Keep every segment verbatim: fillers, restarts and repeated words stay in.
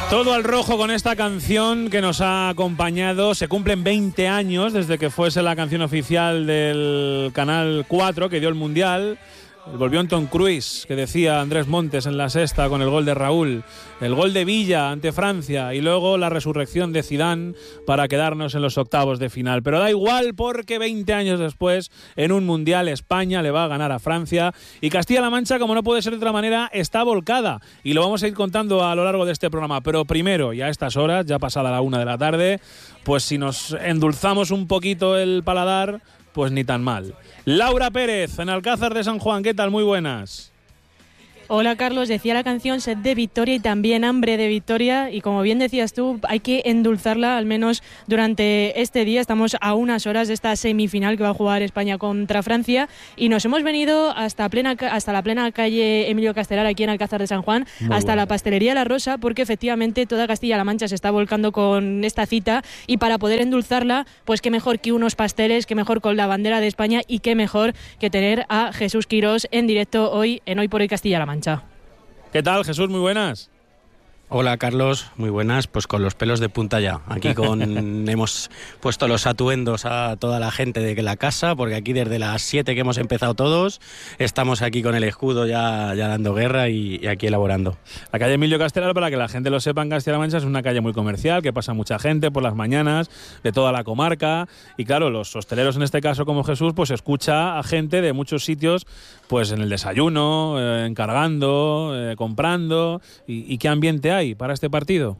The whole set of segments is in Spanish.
Todo al rojo con esta canción que nos ha acompañado. Se cumplen veinte años desde que fuese la canción oficial del Canal cuatro que dio el Mundial. Volvió en Tom Cruise, que decía Andrés Montes en la sexta con el gol de Raúl, el gol de Villa ante Francia y luego la resurrección de Zidane para quedarnos en los octavos de final. Pero da igual porque veinte años después, en un Mundial, España le va a ganar a Francia y Castilla-La Mancha, como no puede ser de otra manera, está volcada y lo vamos a ir contando a lo largo de este programa. Pero primero, y a estas horas, ya pasada la una de la tarde, pues si nos endulzamos un poquito el paladar, pues ni tan mal. Laura Pérez, en Alcázar de San Juan, ¿qué tal? Muy buenas. Hola Carlos, decía la canción sed de victoria y también hambre de victoria, y como bien decías tú, hay que endulzarla al menos durante este día. Estamos a unas horas de esta semifinal que va a jugar España contra Francia y nos hemos venido hasta plena hasta la plena calle Emilio Castelar aquí en Alcázar de San Juan, Muy hasta bueno. la pastelería La Rosa, porque efectivamente toda Castilla-La Mancha se está volcando con esta cita y para poder endulzarla, pues qué mejor que unos pasteles, qué mejor con la bandera de España y qué mejor que tener a Jesús Quirós en directo hoy en Hoy por Hoy Castilla-La Mancha. ¿Qué tal, Jesús? Muy buenas. Hola Carlos, muy buenas, pues con los pelos de punta ya. Aquí con hemos puesto los atuendos a toda la gente de la casa, porque aquí desde las siete que hemos empezado todos, estamos aquí con el escudo ya, ya dando guerra y, y aquí elaborando. La calle Emilio Castelar, para que la gente lo sepa, en Castilla-La Mancha es una calle muy comercial, que pasa mucha gente por las mañanas, de toda la comarca, y claro, los hosteleros en este caso como Jesús, pues escucha a gente de muchos sitios, pues en el desayuno, eh, encargando, eh, comprando, y, y qué ambiente hay para este partido.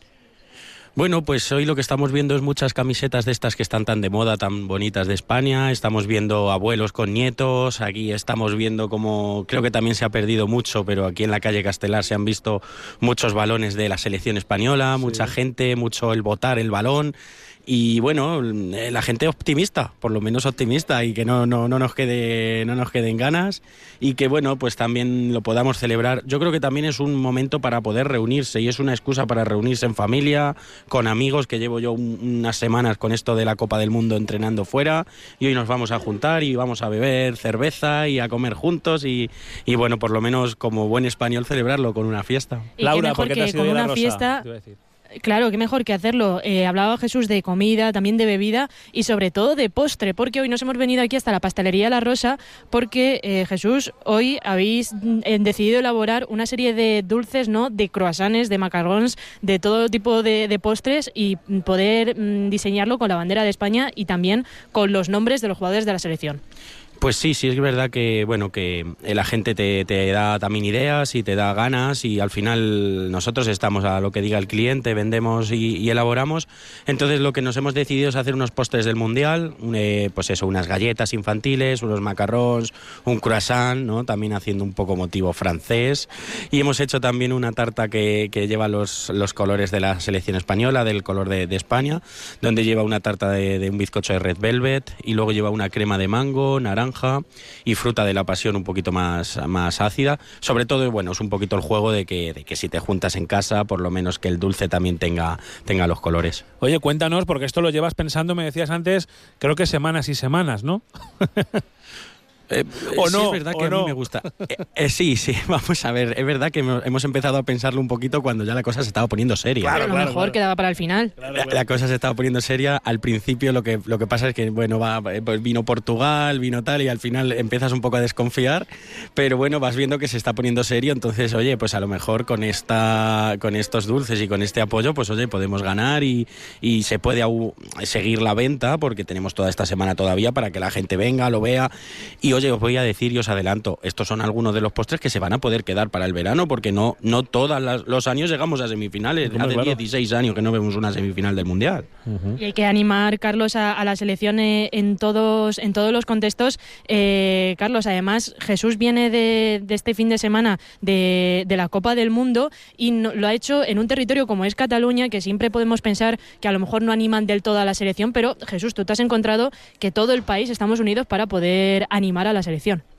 Bueno, pues hoy lo que estamos viendo es muchas camisetas de estas que están tan de moda, tan bonitas de España. Estamos viendo abuelos con nietos, aquí estamos viendo como, creo que también se ha perdido mucho, pero aquí en la calle Castelar se han visto muchos balones de la selección española, sí. mucha gente, mucho el botar el balón. Y bueno, la gente optimista, por lo menos optimista, y que no, no, no nos quede, no nos queden ganas, y que bueno, pues también lo podamos celebrar. Yo creo que también es un momento para poder reunirse, y es una excusa para reunirse en familia, con amigos, que llevo yo un, unas semanas con esto de la Copa del Mundo entrenando fuera, y hoy nos vamos a juntar y vamos a beber cerveza y a comer juntos, y, y bueno, por lo menos como buen español celebrarlo con una fiesta. Y Laura, ¿por qué te has ido con una fiesta? Claro, qué mejor que hacerlo. Eh, hablaba Jesús de comida, también de bebida y sobre todo de postre, porque hoy nos hemos venido aquí hasta la pastelería La Rosa porque, eh, Jesús, hoy habéis eh, decidido elaborar una serie de dulces, ¿no? De croissants, de macarons, de todo tipo de, de postres y poder mm, diseñarlo con la bandera de España y también con los nombres de los jugadores de la selección. Pues sí, sí es verdad que bueno que la gente te, te da también ideas y te da ganas, y al final nosotros estamos a lo que diga el cliente, vendemos y, y elaboramos. Entonces lo que nos hemos decidido es hacer unos postres del Mundial, eh, pues eso, unas galletas infantiles, unos macarrons, un croissant, ¿no? También haciendo un poco motivo francés, y hemos hecho también una tarta que, que lleva los, los colores de la selección española, del color de, de España, donde lleva una tarta de, de un bizcocho de red velvet y luego lleva una crema de mango, naranja y fruta de la pasión un poquito más, más ácida. Sobre todo, bueno, es un poquito el juego de que, de que si te juntas en casa, por lo menos que el dulce también tenga, tenga los colores. Oye, cuéntanos, porque esto lo llevas pensando, me decías antes, creo que semanas y semanas, ¿no? Eh, o sí, no, es verdad que a no. mí me gusta. Eh, eh, sí, sí, vamos a ver. Es verdad que hemos empezado a pensarlo un poquito cuando ya la cosa se estaba poniendo seria. Claro, a lo claro, mejor claro. quedaba para el final. Claro, la, claro. la cosa se estaba poniendo seria. Al principio lo que lo que pasa es que bueno va pues vino Portugal, vino tal, y al final empiezas un poco a desconfiar. Pero bueno, vas viendo que se está poniendo serio. Entonces, oye, pues a lo mejor con esta con estos dulces y con este apoyo, pues oye, podemos ganar y, y se puede au- seguir la venta, porque tenemos toda esta semana todavía para que la gente venga, lo vea. Y oye, os voy a decir y os adelanto, estos son algunos de los postres que se van a poder quedar para el verano, porque no no todos los años llegamos a semifinales. Hombre, Hace claro. dieciséis años que no vemos una semifinal del Mundial. Uh-huh. Y hay que animar, Carlos, a, a la selección eh, en todos en todos los contextos. Eh, Carlos, además, Jesús viene de, de este fin de semana de, de la Copa del Mundo y no, lo ha hecho en un territorio como es Cataluña, que siempre podemos pensar que a lo mejor no animan del todo a la selección, pero Jesús, tú te has encontrado que todo el país estamos unidos para poder animar a la selección.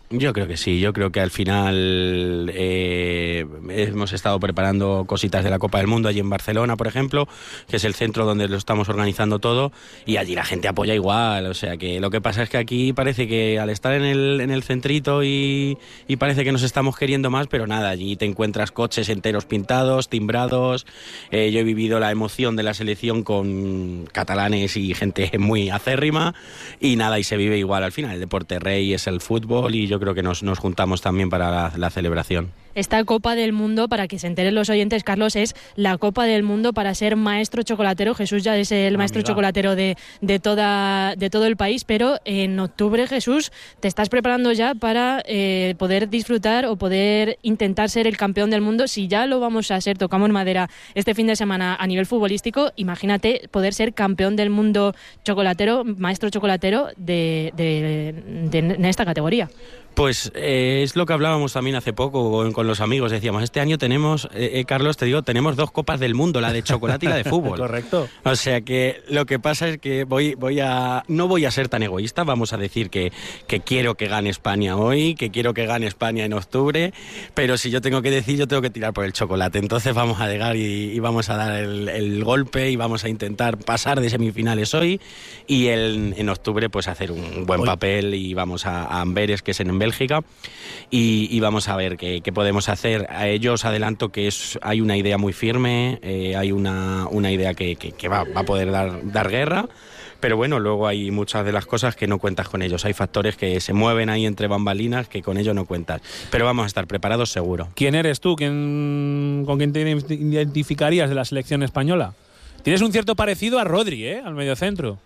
Yo creo que sí, yo creo que al final eh, hemos estado preparando cositas de la Copa del Mundo allí en Barcelona, por ejemplo, que es el centro donde lo estamos organizando todo, y allí la gente apoya igual, o sea que lo que pasa es que aquí parece que al estar en el, en el centrito y, y parece que nos estamos queriendo más, pero nada, allí te encuentras coches enteros pintados, timbrados, eh, yo he vivido la emoción de la selección con catalanes y gente muy acérrima, y nada, y se vive igual al final, el deporte rey es el fútbol, y yo creo que nos, nos juntamos también para la, la celebración. Esta Copa del Mundo, para que se enteren los oyentes, Carlos, es la Copa del Mundo para ser maestro chocolatero. Jesús ya es el ah, maestro mira. chocolatero de, de, toda, de todo el país, pero en octubre, Jesús, te estás preparando ya para eh, poder disfrutar o poder intentar ser el campeón del mundo. Si ya lo vamos a ser, tocamos madera, este fin de semana a nivel futbolístico, imagínate poder ser campeón del mundo chocolatero, maestro chocolatero de, de, de, de, en esta categoría. Pues eh, es lo que hablábamos también hace poco con, con los amigos. Decíamos, este año tenemos, eh, eh, Carlos, te digo, tenemos dos copas del mundo, la de chocolate y la de fútbol. Correcto. O sea que lo que pasa es que voy, voy a, no voy a ser tan egoísta. Vamos a decir que, que quiero que gane España hoy, que quiero que gane España en octubre, pero si yo tengo que decir, yo tengo que tirar por el chocolate. Entonces vamos a llegar y, y vamos a dar el, el golpe y vamos a intentar pasar de semifinales hoy y el, en octubre pues hacer un buen hoy. papel y vamos a, a Amberes, que es en Bélgica, y, y vamos a ver qué, qué podemos hacer. A ellos adelanto que es, hay una idea muy firme, eh, hay una, una idea que, que, que va, va a poder dar, dar guerra, pero bueno, luego hay muchas de las cosas que no cuentas con ellos. Hay factores que se mueven ahí entre bambalinas que con ellos no cuentas, pero vamos a estar preparados seguro. ¿Quién eres tú? ¿Quién, ¿Con quién te identificarías de la selección española? Tienes un cierto parecido a Rodri, ¿eh? Al mediocentro.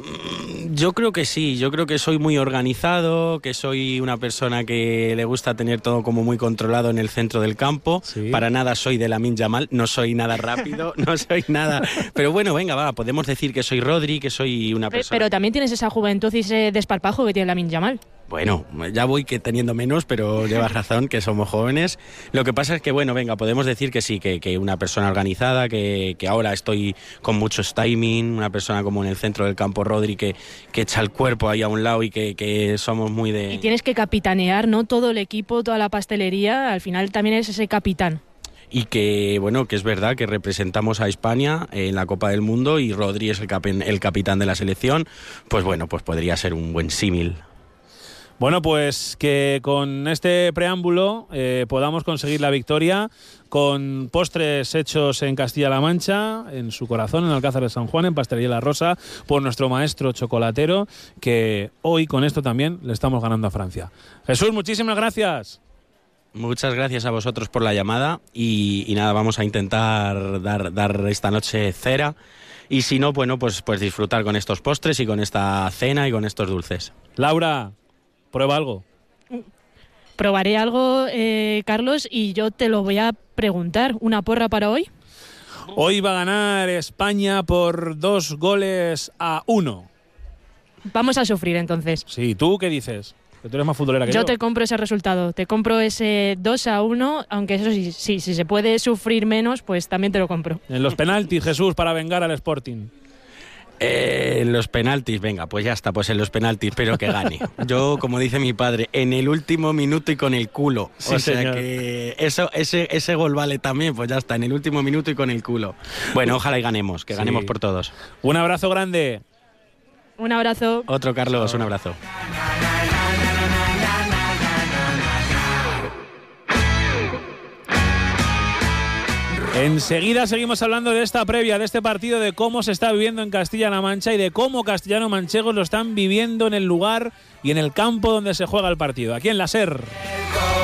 Yo creo que sí, yo creo que soy muy organizado, que soy una persona que le gusta tener todo como muy controlado en el centro del campo. Sí. Para nada soy de Lamine Yamal, no soy nada rápido, no soy nada... Pero bueno, venga, va, podemos decir que soy Rodri, que soy una persona... Pero también tienes esa juventud y ese desparpajo que tiene Lamine Yamal. Bueno, ya voy que teniendo menos, pero llevas razón, que somos jóvenes. Lo que pasa es que, bueno, venga, podemos decir que sí, que, que una persona organizada, que, que ahora estoy con muchos timing, una persona como en el centro del campo, Rodri, que, que echa el cuerpo ahí a un lado y que, que somos muy de... Y tienes que capitanear, ¿no? Todo el equipo, toda la pastelería, al final también eres ese capitán. Y que, bueno, que es verdad que representamos a España en la Copa del Mundo y Rodri es el, cap- el capitán de la selección, pues bueno, pues podría ser un buen símil. Bueno, pues que con este preámbulo eh, podamos conseguir la victoria con postres hechos en Castilla-La Mancha, en su corazón, en Alcázar de San Juan, en Pastelería La Rosa, por nuestro maestro chocolatero, que hoy con esto también le estamos ganando a Francia. Jesús, muchísimas gracias. Muchas gracias a vosotros por la llamada y, y nada, vamos a intentar dar, dar esta noche cera y si no, bueno, pues, pues disfrutar con estos postres y con esta cena y con estos dulces. Laura, prueba algo. Probaré algo, eh, Carlos, y yo te lo voy a preguntar. ¿Una porra para hoy? Hoy va a ganar España por dos goles a uno. Vamos a sufrir entonces. Sí, ¿tú qué dices? Que tú eres más futbolera que yo. Yo te compro ese resultado, te compro ese dos a uno, aunque eso sí, sí, si se puede sufrir menos, pues también te lo compro. En los penaltis, Jesús, para vengar al Sporting. Eh, en los penaltis, venga, pues ya está, pues en los penaltis, pero que gane. Yo, como dice mi padre, en el último minuto y con el culo. Sí, o sea señor. que eso, ese, ese gol vale también, pues ya está, en el último minuto y con el culo. Bueno, ojalá y ganemos, que sí. ganemos por todos. Un abrazo grande. Un abrazo. Otro, Carlos, un abrazo. Enseguida seguimos hablando de esta previa, de este partido, de cómo se está viviendo en Castilla-La Mancha y de cómo castellano-manchegos lo están viviendo en el lugar y en el campo donde se juega el partido, aquí en la SER.